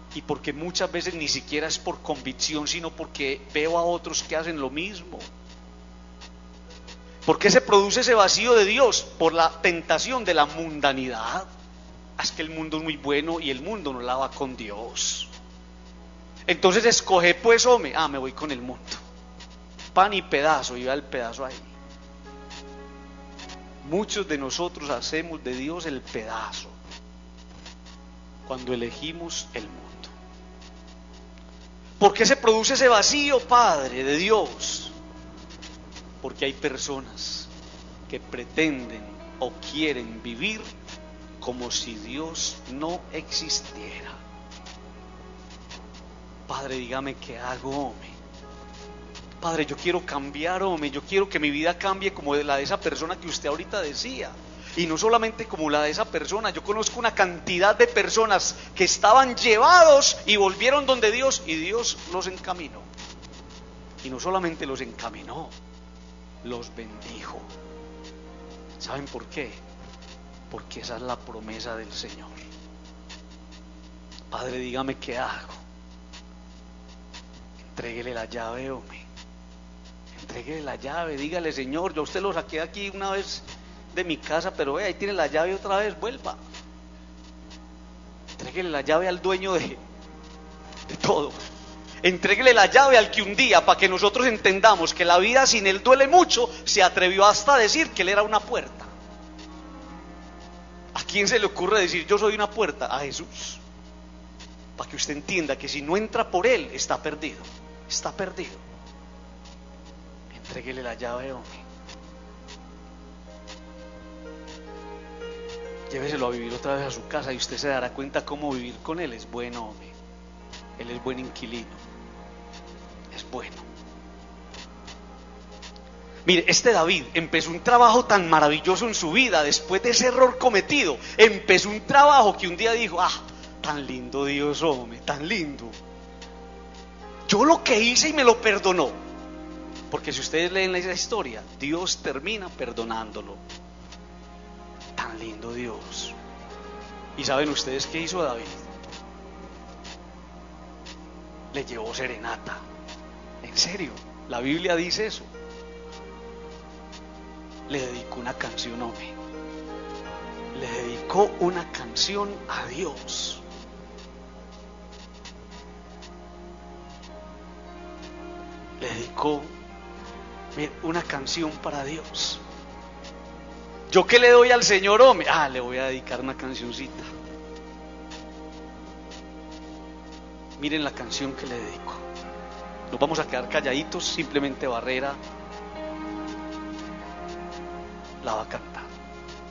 y porque muchas veces ni siquiera es por convicción, sino porque veo a otros que hacen lo mismo. ¿Por qué se produce ese vacío de Dios? Por la tentación de la mundanidad. Es que el mundo es muy bueno y el mundo no la va con Dios. Entonces escoge pues, hombre, me voy con el mundo. Pan y pedazo, y va el pedazo ahí. Muchos de nosotros hacemos de Dios el pedazo cuando elegimos el mundo. ¿Por qué se produce ese vacío, Padre, de Dios? Porque hay personas que pretenden o quieren vivir como si Dios no existiera. Padre, dígame qué hago, hombre. Padre, yo quiero cambiar, hombre. Yo quiero que mi vida cambie como la de esa persona que usted ahorita decía. Y no solamente como la de esa persona. Yo conozco una cantidad de personas que estaban llevados y volvieron donde Dios, y Dios los encaminó. Y no solamente los encaminó, los bendijo. ¿Saben por qué? Porque esa es la promesa del Señor. Padre, dígame qué hago. Entréguele la llave, hombre. Entréguele la llave. Dígale, Señor, yo a usted lo saqué aquí una vez de mi casa, pero ahí tiene la llave otra vez, vuelva. Entréguele la llave al dueño de todo. Entréguele la llave al que un día, para que nosotros entendamos que la vida sin Él duele mucho, se atrevió hasta a decir que Él era una puerta. ¿A quién se le ocurre decir yo soy una puerta? A Jesús. Para que usted entienda que si no entra por Él, está perdido. Está perdido. Entréguele la llave, hombre. Lléveselo a vivir otra vez a su casa y usted se dará cuenta cómo vivir con Él es bueno, hombre. Él es buen inquilino. Es bueno. Mire, este David empezó un trabajo tan maravilloso en su vida después de ese error cometido. Empezó un trabajo que un día dijo, tan lindo Dios, hombre, tan lindo. Yo lo que hice y me lo perdonó. Porque si ustedes leen esa historia, Dios termina perdonándolo. Tan lindo Dios. ¿Y saben ustedes qué hizo David? Le llevó serenata. En serio, la Biblia dice eso. Le dedicó una canción, hombre. Le dedicó una canción a Dios. Le dedicó una canción para Dios. ¿Yo qué le doy al Señor, hombre? Le voy a dedicar una cancioncita. Miren la canción que le dedico. Nos vamos a quedar calladitos, simplemente Barrera la va a cantar.